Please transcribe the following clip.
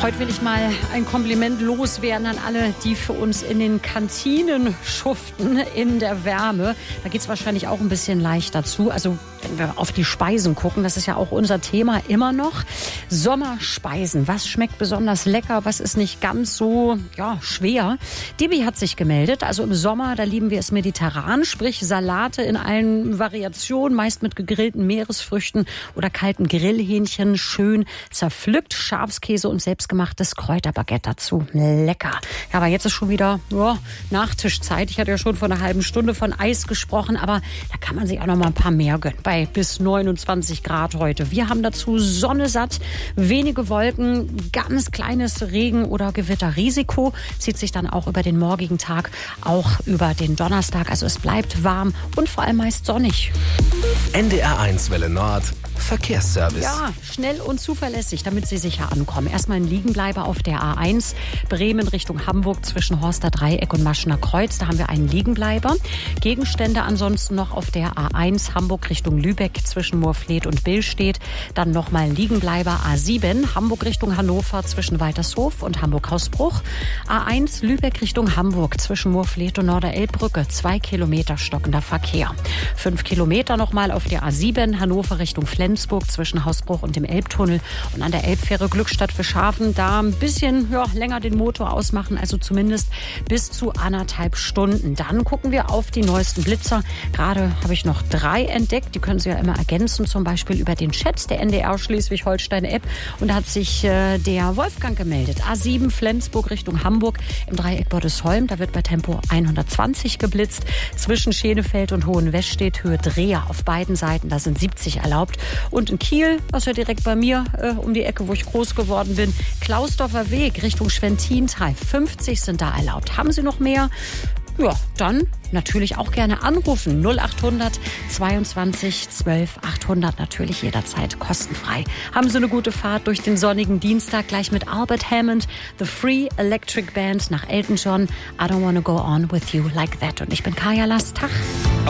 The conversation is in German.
Heute will ich mal ein Kompliment loswerden an alle, die für uns in den Kantinen schuften in der Wärme. Da geht es wahrscheinlich auch ein bisschen leichter zu. Also wenn wir auf die Speisen gucken, das ist ja auch unser Thema immer noch. Sommerspeisen, was schmeckt besonders lecker, was ist nicht ganz so schwer. Debbie hat sich gemeldet. Also im Sommer, da lieben wir es mediterran, sprich Salate in allen Variationen, meist mit gegrillten Meeresfrüchten oder kalten Grillhähnchen, schön zerpflückt, Schafskäse und selbstgemachtes Kräuterbaguette dazu. Lecker. Ja, aber jetzt ist schon wieder Nachtischzeit. Ich hatte ja schon vor einer halben Stunde von Eis gesprochen, aber da kann man sich auch noch mal ein paar mehr gönnen. Bei bis 29 Grad heute. Wir haben dazu Sonne satt, wenige Wolken, ganz kleines Regen- oder Gewitterrisiko. Zieht sich dann auch über den morgigen Tag, auch über den Donnerstag. Also es bleibt warm und vor allem meist sonnig. NDR1 Welle Nord. Verkehrsservice. Ja, schnell und zuverlässig, damit Sie sicher ankommen. Erstmal ein Liegenbleiber auf der A1 Bremen Richtung Hamburg zwischen Horster Dreieck und Maschener Kreuz. Da haben wir einen Liegenbleiber. Gegenstände ansonsten noch auf der A1 Hamburg Richtung Lübeck zwischen Moorfleet und Billstedt. Dann nochmal ein Liegenbleiber A7 Hamburg Richtung Hannover zwischen Waltershof und Hamburg-Hausbruch. A1 Lübeck Richtung Hamburg zwischen Moorfleet und Norderelbbrücke. 2 Kilometer stockender Verkehr. 5 Kilometer nochmal auf der A7 Hannover Richtung Flensburg zwischen Hausbruch und dem Elbtunnel und an der Elbfähre Glückstadt für Schafen da ein bisschen länger den Motor ausmachen, also zumindest bis zu 1,5 Stunden. Dann gucken wir auf die neuesten Blitzer. Gerade habe ich noch 3 entdeckt, die können Sie ja immer ergänzen, zum Beispiel über den Chat der NDR Schleswig-Holstein-App und da hat sich der Wolfgang gemeldet. A7 Flensburg Richtung Hamburg im Dreieck Bordesholm, da wird bei Tempo 120 geblitzt. Zwischen Schenefeld und Hohenwestedt Höhe Dreher auf beiden Seiten, da sind 70 erlaubt. Und in Kiel, was ja direkt bei mir um die Ecke, wo ich groß geworden bin, Klausdorfer Weg Richtung Schwentintal. 50 sind da erlaubt. Haben Sie noch mehr? Ja, dann natürlich auch gerne anrufen. 0800 22 12 800. Natürlich jederzeit kostenfrei. Haben Sie eine gute Fahrt durch den sonnigen Dienstag gleich mit Albert Hammond, The Free Electric Band nach Elton John. I don't wanna go on with you like that. Und ich bin Kaya Last. Tag.